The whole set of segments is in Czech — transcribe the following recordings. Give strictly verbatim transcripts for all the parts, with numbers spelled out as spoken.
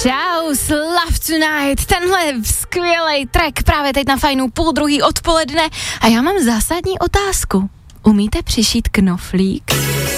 Shouse, Love Tonight, tenhle skvělej track právě teď na Fajnu půl druhý odpoledne a já mám zásadní otázku. Umíte přišít knoflík?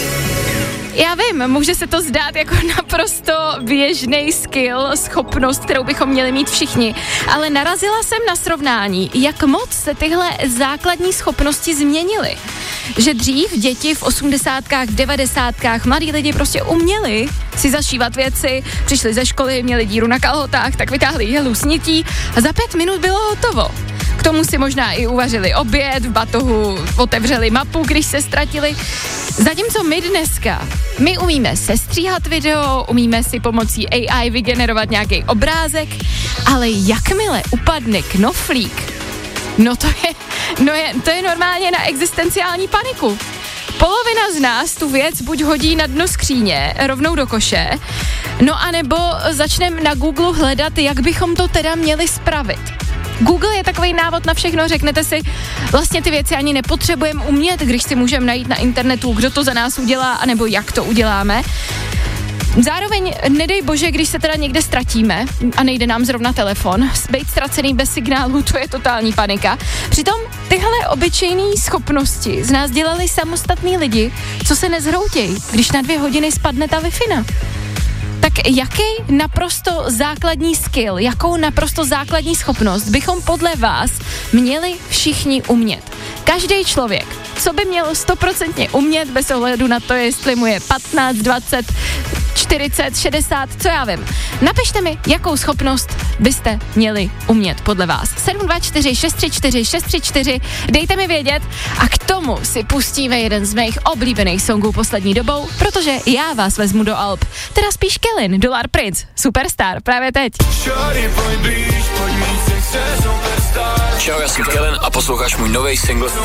Já vím, může se to zdát jako naprosto běžný skill, schopnost, kterou bychom měli mít všichni, ale narazila jsem na srovnání, jak moc se tyhle základní schopnosti změnily. Že dřív děti v osmdesátkách, v devadesátkách, mladí lidi prostě uměli si zašívat věci, přišli ze školy, měli díru na kalhotách, tak vytáhli jehlu s nití a za pět minut bylo hotovo. K tomu si možná i uvařili oběd, v batohu otevřeli mapu, když se ztratili. Zatímco my dneska, my umíme sestříhat video, umíme si pomocí A I vygenerovat nějaký obrázek, ale jakmile upadne knoflík, no to je, no je, to je normálně na existenciální paniku. Polovina z nás tu věc buď hodí na dno skříně, rovnou do koše, no anebo začneme na Google hledat, jak bychom to teda měli spravit. Google je takový návod na všechno, řeknete si, vlastně ty věci ani nepotřebujeme umět, když si můžeme najít na internetu, kdo to za nás udělá, anebo jak to uděláme. Zároveň, nedej bože, když se teda někde ztratíme a nejde nám zrovna telefon, být ztracený bez signálu, to je totální panika. Přitom tyhle obyčejné schopnosti z nás dělali samostatní lidi, co se nezhroutějí, když na dvě hodiny spadne ta Wi-Fi. Tak jaký naprosto základní skill, jakou naprosto základní schopnost bychom podle vás měli všichni umět? Každý člověk, co by měl stoprocentně umět bez ohledu na to, jestli mu je patnáct, dvacet, čtyřicet, šedesát, co já vím. Napište mi, jakou schopnost byste měli umět podle vás. sedm dva čtyři šest tři čtyři šest tři čtyři, dejte mi vědět a k tomu si pustíme jeden z mých oblíbených songů poslední dobou, protože já vás vezmu do Alp. Teda spíš Kellen, Dollar Prince, Superstar, právě teď. Čau, já jsem Kellen a posloucháš můj nový single